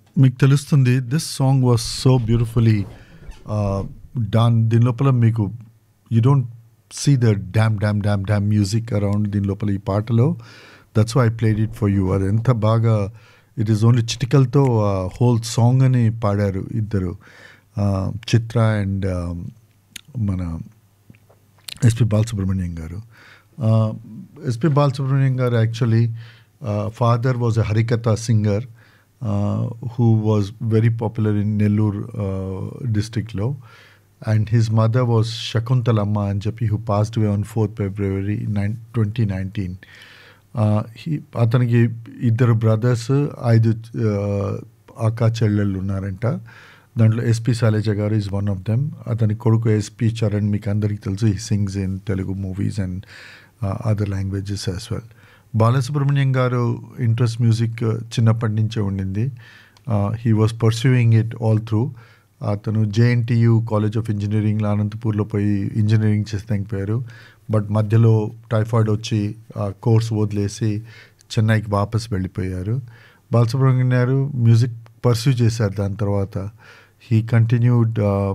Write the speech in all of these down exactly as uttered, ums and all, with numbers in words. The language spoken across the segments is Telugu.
మీకు తెలుస్తుంది this song was so beautifully done. దీని లోపల మీకు you don't see the dam dam dam dam music around దీని లోపల ఈ పాటలో. That's why I played it for you. అది ఎంత బాగా it is only చిటికల్తో whole song అని పాడారు ఇద్దరు, చిత్ర అండ్ మన ఎస్పి బాలసుబ్రహ్మణ్యం గారు. ఎస్పి బాలసుబ్రహ్మణ్యం గారు actually father was a Harikatha singer who was very popular in Nellore uh, district lo, and his mother was Shakuntalamma Anjapi, who passed away on fourth February twenty nineteen. uh, he ataniki iddaru brothers aidu akka chellellu unnaranta. దాంట్లో ఎస్పి శైలజ గారు ఈజ్ వన్ ఆఫ్ దెమ్. అతని కొడుకు ఎస్పి చరణ్ మీకు అందరికీ తెలుసు, he sings in Telugu movies and other languages as well. Balasubrahmanyam గారు ఇంట్రెస్ట్ మ్యూజిక్ చిన్నప్పటి నుంచే ఉండింది. He was pursuing it all through. అతను జేఎన్టీయూ కాలేజ్ ఆఫ్ ఇంజనీరింగ్లో అనంతపూర్లో పోయి ఇంజనీరింగ్ చేస్తానికి పోయారు. బట్ మధ్యలో టైఫాయిడ్ వచ్చి ఆ కోర్స్ వదిలేసి చెన్నైకి వాపస్ వెళ్ళిపోయారు. బాలసుబ్రహ్మణ్యం గారు మ్యూజిక్ పర్సూ చేశారు. దాని తర్వాత హీ కంటిన్యూడ్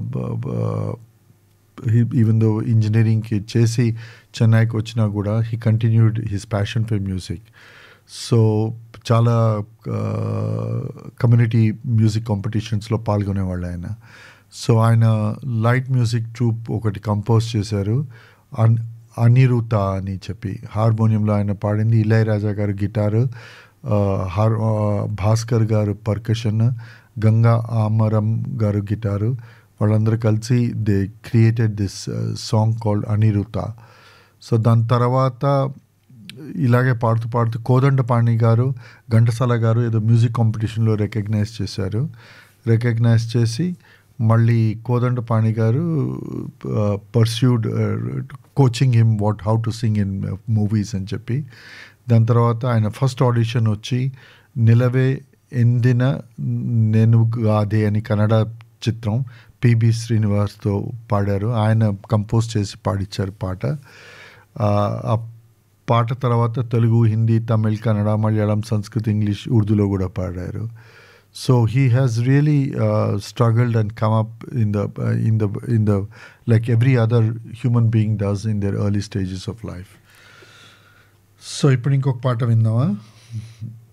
ఈవెన్ దో ఇంజనీరింగ్కి చేసి చెన్నైకి వచ్చినా కూడా he continued his passion for music. So చాలా కమ్యూనిటీ మ్యూజిక్ కాంపిటీషన్స్లో పాల్గొనేవాళ్ళు ఆయన. సో ఆయన లైట్ మ్యూజిక్ ట్రూప్ ఒకటి కంపోజ్ చేశారు, అన్ అనిరుత అని చెప్పి. హార్మోనియంలో ఆయన పాడింది, ఇళయరాజా గారు గిటారు, హార్ భాస్కర్ గారు పర్కషన్, గంగా ఆమరం గారు గిటారు. వాళ్ళందరూ కలిసి they created this song called అనిరుత. So దాని తర్వాత ఇలాగే పాడుతూ పాడుతూ కోదండపాణి గారు, ఘంటసాల గారు ఏదో మ్యూజిక్ కాంపిటీషన్లో రికగ్నైజ్ చేశారు. రికగ్నైజ్ చేసి మళ్ళీ కోదండపాణి గారు pursued coaching him what how to sing in movies అని చెప్పి. దాని తర్వాత ఆయన ఫస్ట్ ఆడిషన్ వచ్చి నిలవే ఎందిన నేను గాదే అని కన్నడ చిత్రం పిబి శ్రీనివాస్తో పాడారు. ఆయన కంపోజ్ చేసి పాడించారు పాట. ఆ పాట తర్వాత తెలుగు, హిందీ, తమిళ్, కన్నడ, మలయాళం, సంస్కృత్, ఇంగ్లీష్, ఉర్దూలో కూడా పాడారు. So he has really struggled and come up in the in the in the like every other human being does in their early stages of life. So ఇప్పుడు ఇంకొక పాట విందామా?